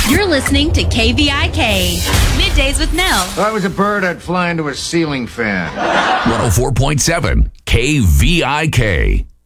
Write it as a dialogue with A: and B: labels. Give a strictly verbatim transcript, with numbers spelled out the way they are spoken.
A: You're listening to K V I K. Middays with Nell.
B: If I was a bird, I'd fly into a ceiling fan.
C: one oh four point seven K V I K.